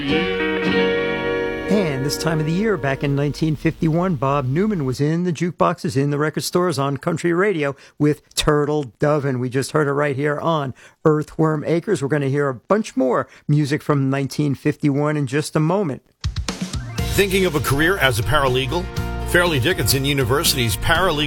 And this time of the year, back in 1951, Bob Newman was in the jukeboxes, in the record stores, on country radio with Turtle Dove. And we just heard it right here on Earthworm Acres. We're going to hear a bunch more music from 1951 in just a moment. Thinking of a career as a paralegal? Fairleigh Dickinson University's paralegal